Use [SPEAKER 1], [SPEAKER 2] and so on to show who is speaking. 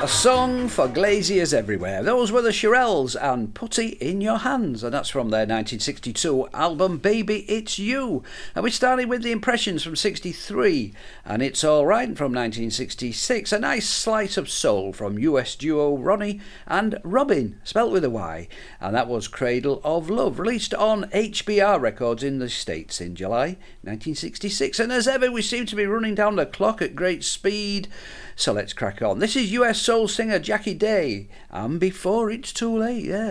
[SPEAKER 1] A song for glaziers everywhere. Those were the Shirelles and Putty in Your Hands, and that's from their 1962 album Baby It's You. And we started with The Impressions from 63 and It's Alright from 1966. A nice slice of soul from US duo Ronnie and Robin, spelt with a Y, and that was Cradle of Love, released on HBR Records in the States in July 1966. And as ever, we seem to be running down the clock at great speed, so let's crack on. This is US soul singer Jackie Day, and Before It's Too Late. Yeah.